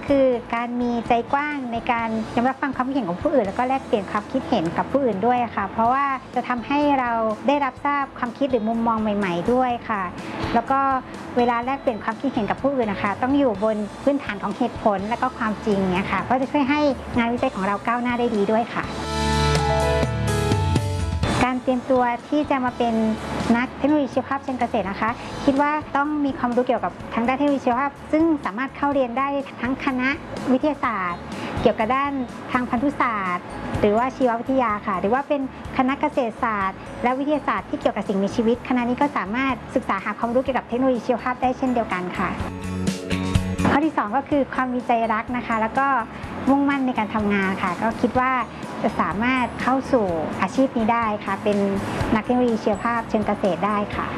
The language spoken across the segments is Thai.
คือการมีใจกว้างในการยอมรับฟังความคิดเห็นของผู้อื่นแล้วก็แลกเปลี่ยนความคิดเห็นกับผู้อื่นด้วยค่ะเพราะว่าจะทำให้เราได้รับทราบความคิดหรือมุมมองใหม่ๆด้วยค่ะแล้วก็เวลาแลกเปลี่ยนความคิดเห็นกับผู้อื่นนะคะต้องอยู่บนพื้นฐานของเหตุผลและก็ความจริงเนี่ยค่ะก็จะช่วยให้งานวิจัยของเราก้าวหน้าได้ดีด้วยค่ะการเตรียมตัวที่จะมาเป็นนักเทคโนโลยีชีวภาพเชิงเกษตรนะคะคิดว่าต้องมีความรู้เกี่ยวกับทางด้านเทคโนโลยีชีวภาพซึ่งสามารถเข้าเรียนได้ทั้งคณะวิทยาศาสตร์เกี่ยวกับด้านทางพันธุศาสตร์หรือว่าชีววิทยาค่ะหรือว่าเป็นคณะเกษตรศาสตร์และวิทยาศาสตร์ที่เกี่ยวกับสิ่งมีชีวิตคณะนี้ก็สามารถศึกษาหาความรู้เกี่ยวกับเทคโนโลยีชีวภาพได้เช่นเดียวกันค่ะข้อที่2ก็คือความมีใจรักนะคะแล้วก็มุ่งมั่นในการทำงานค่ะก็คิดว่าจะสามารถเข้าสู่อาชีพนี้ได้ค่ะเป็นนักเทคโนโลยีชีวภาพเชิงเกษตรได้ค่ะ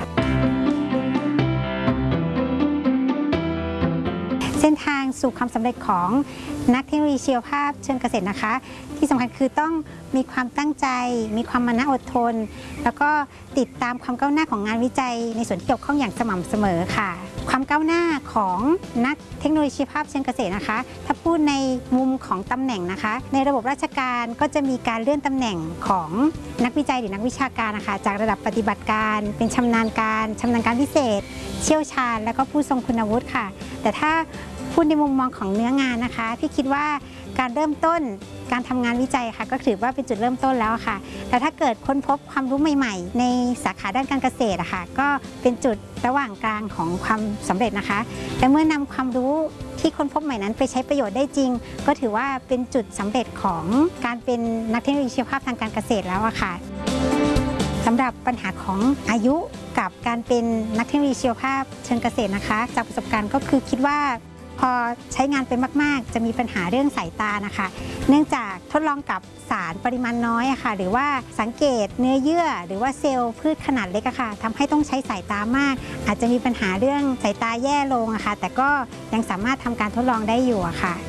เส้นทางสู่ความสำเร็จของนักเทคโนโลยีชีวภาพเชิงเกษตรนะคะที่สำคัญคือต้องมีความตั้งใจมีความมานะอดทนแล้วก็ติดตามความก้าวหน้าของงานวิจัยในส่วนที่เกี่ยวข้องอย่างสม่ำเสมอค่ะความก้าวหน้าของนักเทคโนโลยีชีวภาพเชิงเกษตรนะคะถ้าพูดในมุมของตำแหน่งนะคะในระบบราชการก็จะมีการเลื่อนตำแหน่งของนักวิจัยหรือนักวิชาการนะคะจากระดับปฏิบัติการเป็นชำนาญการพิเศษเชี่ยวชาญแล้วก็ผู้ทรงคุณวุฒิค่ะแต่ถ้าพูดในมุมมองของเนื้องานนะคะพี่คิดว่าการเริ่มต้นการทำงานวิจัยค่ะก็ถือว่าเป็นจุดเริ่มต้นแล้วค่ะแต่ถ้าเกิดค้นพบความรู้ใหม่ๆในสาขาด้านการเกษตรอะค่ะก็เป็นจุดระหว่างกลางของความสำเร็จนะคะแต่เมื่อนำความรู้ที่ค้นพบใหม่นั้นไปใช้ประโยชน์ได้จริงก็ถือว่าเป็นจุดสำเร็จของการเป็นนักเทคโนโลยีชีวภาพทางการเกษตรแล้วอะค่ะสำหรับปัญหาของอายุกับการเป็นนักเทคโนโลยีชีวภาพเชิงเกษตรนะคะจากประสบการณ์ก็คือคิดว่าพอใช้งานไปมากๆจะมีปัญหาเรื่องสายตานะคะเนื่องจากทดลองกับสารปริมาณน้อยอะค่ะหรือว่าสังเกตเนื้อเยื่อหรือว่าเซลล์พืชขนาดเล็กอะค่ะทำให้ต้องใช้สายตามากอาจจะมีปัญหาเรื่องสายตาแย่ลงอะค่ะแต่ก็ยังสามารถทำการทดลองได้อยู่อะค่ะ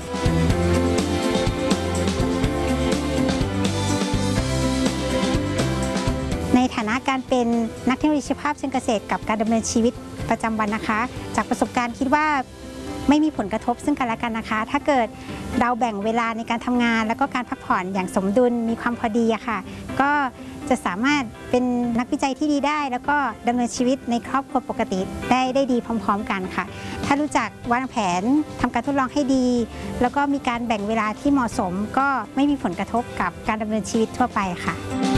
ในฐานะการเป็นนักเทคโนโลยีชีวภาพเชิงเกษตรกับการดำเนินชีวิตประจำวันนะคะจากประสบการณ์คิดว่าไม่มีผลกระทบซึ่งกันและกันนะคะถ้าเกิดเราแบ่งเวลาในการทำงานแล้วก็การพักผ่อนอย่างสมดุลมีความพอดีอะค่ะก็จะสามารถเป็นนักวิจัยที่ดีได้แล้วก็ดำเนินชีวิตในครอบครัวปกติได้ดีพร้อมๆกันค่ะถ้ารู้จักวางแผนทำการทดลองให้ดีแล้วก็มีการแบ่งเวลาที่เหมาะสมก็ไม่มีผลกระทบกับการดำเนินชีวิตทั่วไปค่ะ